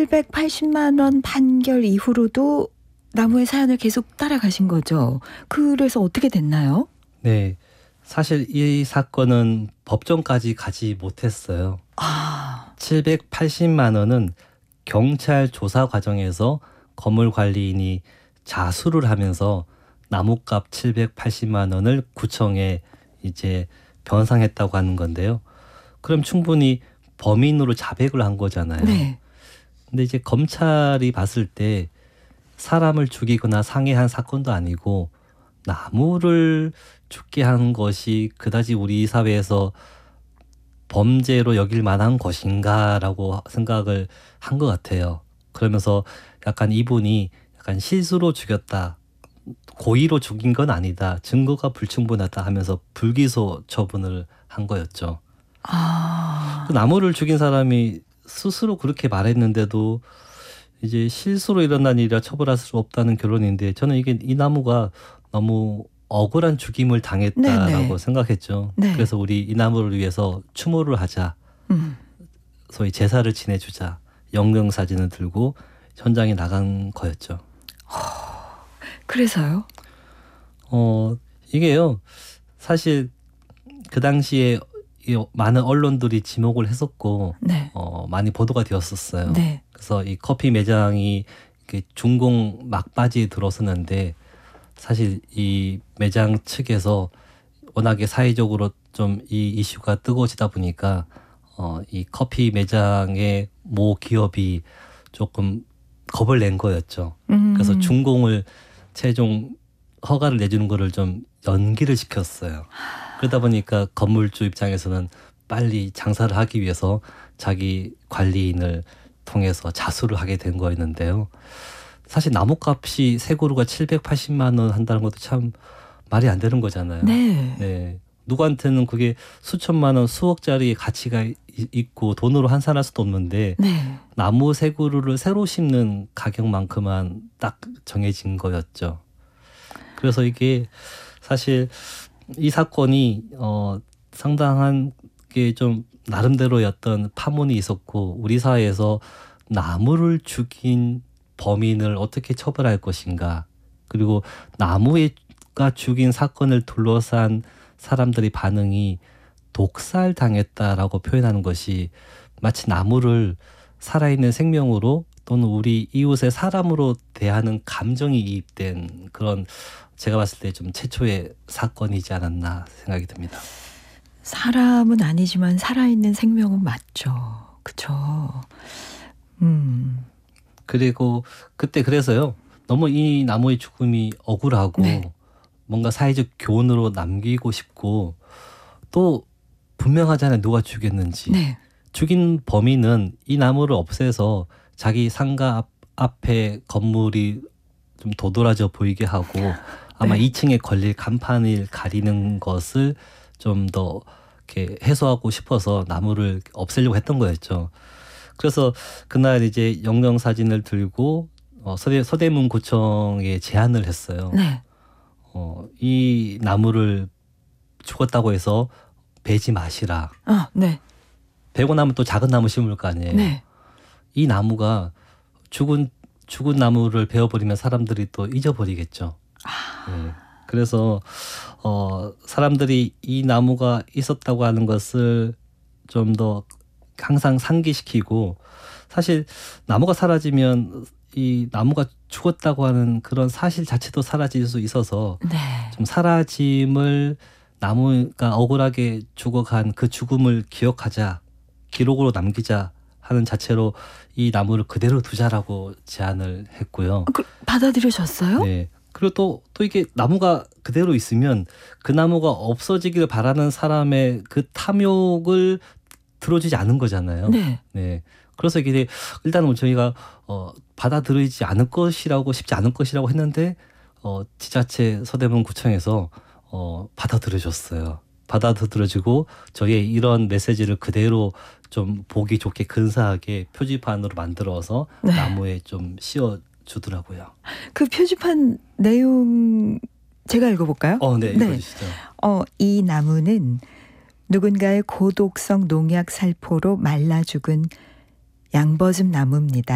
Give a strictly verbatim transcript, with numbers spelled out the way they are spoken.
칠백팔십만 원 판결 이후로도 나무의 사연을 계속 따라가신 거죠. 그래서 어떻게 됐나요? 네. 사실 이 사건은 법정까지 가지 못했어요. 아. 칠백팔십만 원은 경찰 조사 과정에서 건물 관리인이 자수를 하면서 나무값 칠백팔십만 원을 구청에 이제 변상했다고 하는 건데요. 그럼 충분히 범인으로 자백을 한 거잖아요. 네. 근데 이제 검찰이 봤을 때 사람을 죽이거나 상해한 사건도 아니고 나무를 죽게 한 것이 그다지 우리 사회에서 범죄로 여길 만한 것인가라고 생각을 한 것 같아요. 그러면서 약간 이분이 약간 실수로 죽였다. 고의로 죽인 건 아니다. 증거가 불충분하다 하면서 불기소 처분을 한 거였죠. 아. 나무를 죽인 사람이 스스로 그렇게 말했는데도 이제 실수로 일어난 일이라 처벌할 수 없다는 결론인데 저는 이게 이 나무가 너무 억울한 죽임을 당했다라고 네네. 생각했죠. 네. 그래서 우리 이 나무를 위해서 추모를 하자. 음. 소위 제사를 지내주자. 영정사진을 들고 현장에 나간 거였죠. 그래서요? 어 이게요. 사실 그 당시에 이 많은 언론들이 지목을 했었고 네. 어, 많이 보도가 되었었어요. 네. 그래서 이 커피 매장이 이렇게 준공 막바지에 들어섰는데 사실 이 매장 측에서 워낙에 사회적으로 좀 이 이슈가 뜨거워지다 보니까 어, 이 커피 매장의 모 기업이 조금 겁을 낸 거였죠. 음. 그래서 준공을 최종 허가를 내주는 거를 좀 연기를 시켰어요. 그러다 보니까 건물주 입장에서는 빨리 장사를 하기 위해서 자기 관리인을 통해서 자수를 하게 된 거였는데요. 사실 나무값이 세 그루가 칠백팔십만 원 한다는 것도 참 말이 안 되는 거잖아요. 네. 네. 누구한테는 그게 수천만 원, 수억짜리 가치가 있고 돈으로 환산할 수도 없는데 네. 나무 세 그루를 새로 심는 가격만큼만 딱 정해진 거였죠. 그래서 이게 사실 이 사건이 어 상당한 게 좀 나름대로였던 파문이 있었고 우리 사회에서 나무를 죽인 범인을 어떻게 처벌할 것인가 그리고 나무가 죽인 사건을 둘러싼 사람들의 반응이 독살 당했다라고 표현하는 것이 마치 나무를 살아있는 생명으로 또는 우리 이웃의 사람으로 대하는 감정이 이입된 그런 제가 봤을 때 좀 최초의 사건이지 않았나 생각이 듭니다. 사람은 아니지만 살아있는 생명은 맞죠. 그렇죠. 음. 그리고 그때 그래서요. 너무 이 나무의 죽음이 억울하고 네. 뭔가 사회적 교훈으로 남기고 싶고 또 분명하잖아요. 누가 죽였는지. 네. 죽인 범인은 이 나무를 없애서 자기 상가 앞, 앞에 건물이 좀 도드라져 보이게 하고 아마 네. 이 층에 걸릴 간판을 가리는 것을 좀 더 이렇게 해소하고 싶어서 나무를 없애려고 했던 거였죠. 그래서 그날 이제 영정 사진을 들고 어, 서대, 서대문 구청에 제안을 했어요. 네. 어, 이 나무를 죽었다고 해서 베지 마시라. 아, 네. 베고 나면 또 작은 나무 심을 거 아니에요. 네. 이 나무가 죽은 죽은 나무를 베어버리면 사람들이 또 잊어버리겠죠. 아. 네. 그래서 어, 사람들이 이 나무가 있었다고 하는 것을 좀 더 항상 상기시키고 사실 나무가 사라지면 이 나무가 죽었다고 하는 그런 사실 자체도 사라질 수 있어서 네. 좀 사라짐을 나무가 억울하게 죽어간 그 죽음을 기억하자 기록으로 남기자 하는 자체로 이 나무를 그대로 두자라고 제안을 했고요. 그, 받아들여졌어요? 네. 그리고 또, 또 이게 나무가 그대로 있으면 그 나무가 없어지기를 바라는 사람의 그 탐욕을 들어주지 않은 거잖아요. 네. 네. 그래서 이게 일단은 저희가 어, 받아들이지 않을 것이라고 쉽지 않을 것이라고 했는데 어, 지자체 서대문 구청에서 어, 받아들여줬어요. 받아들여지고 저희의 이런 메시지를 그대로 좀 보기 좋게 근사하게 표지판으로 만들어서 네. 나무에 좀 씌워 주더라고요. 그 표지판 내용 제가 읽어볼까요? 어, 네, 읽어주시죠. 어, 이 나무는 누군가의 고독성 농약 살포로 말라 죽은 양버즘 나무입니다.